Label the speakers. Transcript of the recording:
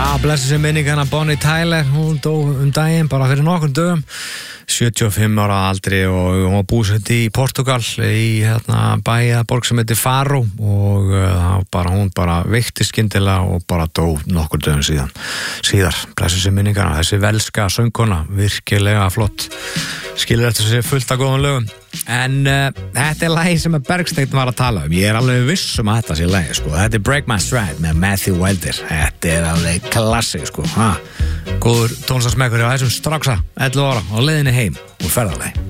Speaker 1: blessi sem minning hana Bonnie Tyler, hún dó daginn bara fyrir nokkur dögum, 75 ára aldri og hún var búsett í Portugal í borg sem heitir Faro og hún bara veiktist skyndilega og bara dó nokkur dögum síðar, blessi sem minning hana, þessi velska söngkona, virkilega flott, skilur eftir sig fullt af góðum lögum. En þetta lagi sem Bergsteinn var að tala ég alveg viss að þetta sé lagi sko. Þetta Break My Stride með Matthew Wilder, þetta alveg klassi sko. Góður tónlistarsmekkur hjá þessum stráksa 11 ára á leiðinni heim úr ferðalagi.